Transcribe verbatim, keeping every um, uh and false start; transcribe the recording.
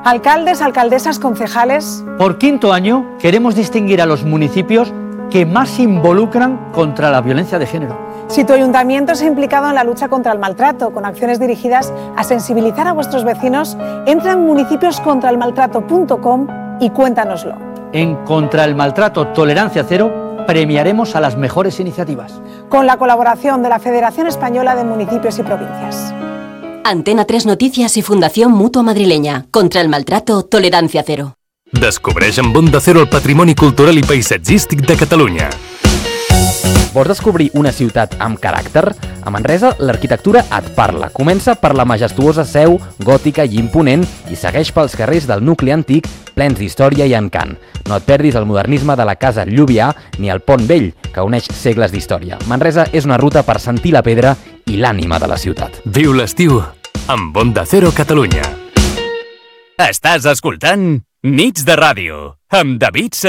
Alcaldes, alcaldesas, concejales. Por quinto año queremos distinguir a los municipios que más se involucran contra la violencia de género. Si tu ayuntamiento se ha implicado en la lucha contra el maltrato, con acciones dirigidas a sensibilizar a vuestros vecinos, entra en municipios contra el maltrato punto com y cuéntanoslo. En Contra el Maltrato Tolerancia Cero premiaremos a las mejores iniciativas. Con la colaboración de la Federación Española de Municipios y Provincias. Antena tres Noticias i Fundació Mútua Madrilenya. Contra el maltrato, tolerancia cero. Descobreix amb Onda Cero el patrimoni cultural i paisatgístic de Catalunya. Vols descobrir una ciutat amb caràcter? A Manresa, l'arquitectura et parla. Comença per la majestuosa seu, gòtica i imponent, i segueix pels carrers del nucli antic, plens d'història i encant. No et perdis el modernisme de la Casa Lluvià ni el Pont Vell, que uneix segles d'història. Manresa és una ruta per sentir la pedra i l'ànima de la ciutat. Viu l'estiu amb Onda Cero Catalunya. Estàs escoltant Nits de Ràdio amb David